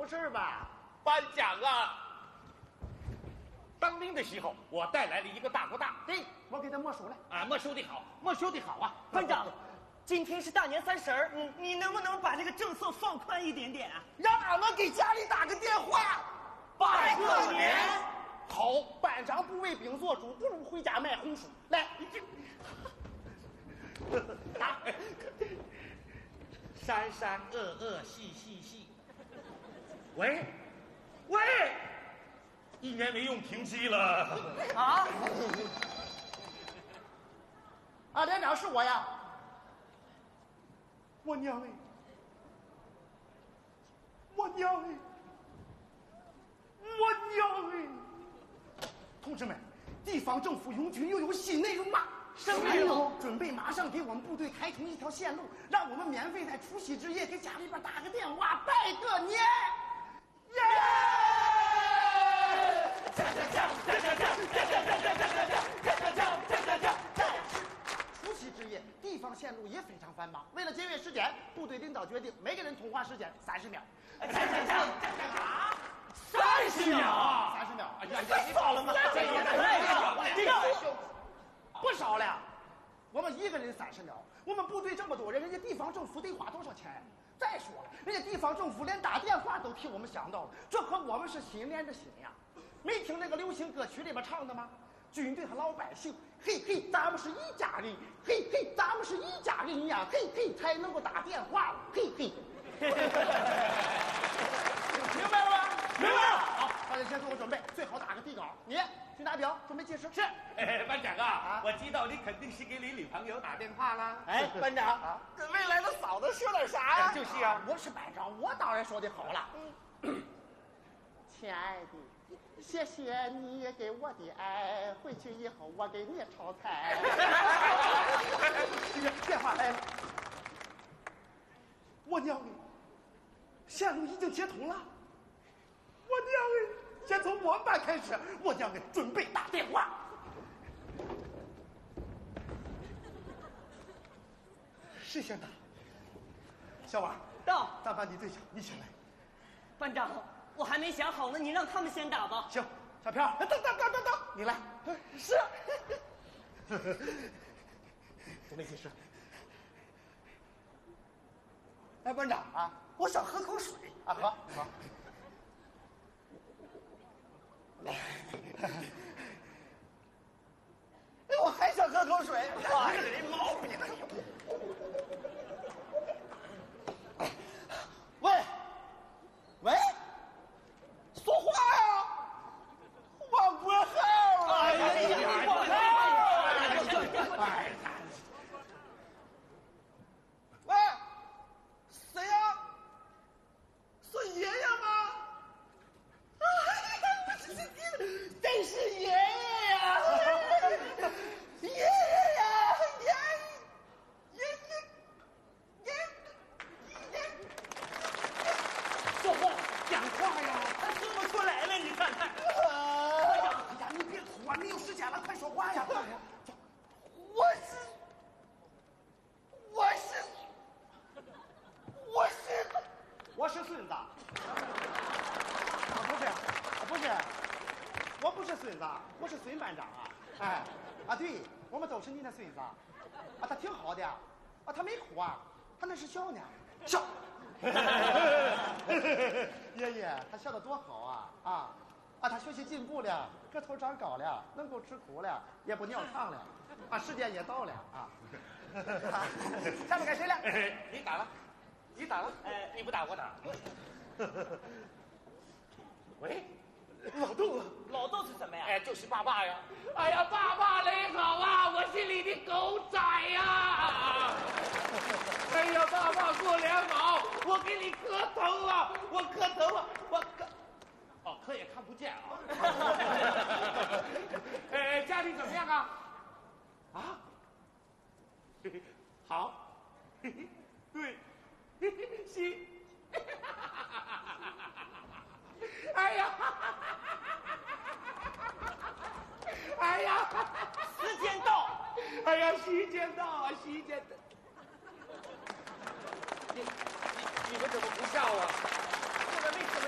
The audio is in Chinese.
事吧？ 颁奖啊！当兵的时候，我带来了一个大哥大， 对，我给他没收了。 啊，没收的好，没收的好啊！ 班长，今天是大年30，你能不能把这个政策放宽一点点啊？ 让俺们给家里打个电话， 拜个年。 好，班长不为兵做主，不如回家卖红薯。来， 打。山山恶恶细细细。喂，喂，1年没用停机了。 啊？ 啊，连长是我呀。我娘哎！我娘哎！我娘哎！同志们，地方政府拥军又有新内容了。 什么内容？ 准备马上给我们部队开通一条线路，让我们免费在除夕之夜给家里边打个电话，拜个年。耶！除夕之夜，地方线路也非常繁忙。为了节约时间，部队领导决定每个人通话时间30秒。 啊 30秒 ，30秒。 哎呀，你少了吗？ 这个不少了。我们一个人30秒，我们部队这么多人，人家地方政府得花多少钱？再说了，人家地方政府连打电话都替我们想到了，这和我们是心连着心呀。没听那个流行歌曲里边唱的吗？军队和老百姓，嘿嘿，咱们是一家人，嘿嘿，咱们是一家人呀，嘿嘿，才能够打电话，嘿嘿。明白了吗？ 明白了。 好，大家先做好准备，最好打个底稿。你去拿表，准备计时。 是，班长啊，我知道你肯定是给你女朋友打电话啦。 哎，班长，跟未来的嫂子说点啥呀？ 就是啊， 我是班长，我当然说的好了。亲爱的，谢谢你也给我的爱，回去以后我给你炒菜。电话来了，我娘哎，线路已经接通了。我娘哎，先从我们班开始，我娘哎，准备打电话。谁先打？小王到。 咱班的队长，你先来。 班长，我还没想好呢，你让他们先打吧。 行，小飘，等，你来。是。准备计时。哎，班长啊，我想喝口水啊，喝。来，我还想喝口水。哎，这毛病啊！喂，说话呀！我不好了。哎呀，我喂，谁呀？是爷爷吗？真是爷爷呀！爷爷呀！ 说话，讲话呀！他说不出来了，你看看。 哎呀，你别哭啊，没有时间了，快说话呀！我是孙子。我不是孙子，我是孙班长啊！哎，啊对，我们都是你的孙子啊！他挺好的啊，他没哭啊，他那是笑呢，笑。爷爷，他笑得多好啊！他学习进步了，个头长高了，能够吃苦了，也不尿炕了，时间也到了啊！下面该谁了？ 你打了，你不打我打。喂， 老豆是什么呀？ 哎，就是爸爸呀！哎呀，爸爸你好啊，我是你的狗仔呀！哎呀，爸爸过年好，我给你磕头啊，我磕头啊，哦，磕也看不见啊。家里怎么样啊？啊？好，对，行。哎呀！哎呀！ 时间到！ 哎呀，时间到啊！时间到！你们怎么不笑啊？